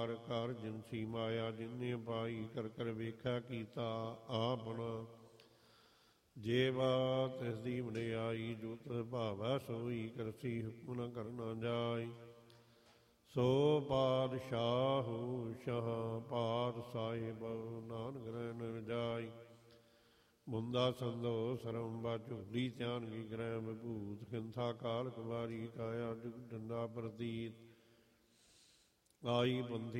ਕਰ ਜਿਨਸੀ ਮਾਇਆ ਜਿਨੇ ਪਾਈ ਕਰ ਕਰ ਵੇਖਿਆ ਕੀਤਾ ਆਪਣਾ। ਜੇ ਬਾਤ ਤਿਸ ਦੀ ਵਡਿਆਈ ਜੋ ਤਿਸ ਭਾਵੈ ਸੋਈ ਕਰਸੀ ਹੁਕਮ ਨ ਕਰਨਾ ਜਾਏ। ਸੋ ਪਾਤਸ਼ਾਹੂ ਸ਼ਾਹ ਪਾਤ ਸਾਹਿਬ ਨਾਨਕ ਰਹਿ ਨ ਜਾਈ। ਮੁੰਦਾ ਸੰਦੋ ਸਰਮ ਬਾਝੋਲੀ ਧਿਆਨ ਕੀ ਗ੍ਰਹਿ ਵਿਭੂਤ ਖਿੰਥਾ ਕਾਲ ਕੁਵਾਰੀ ਕਾਇਆ ਜੁਗ ਡੰਡਾ ਪ੍ਰਤੀਤ ਆਈ ਬੰਦੀ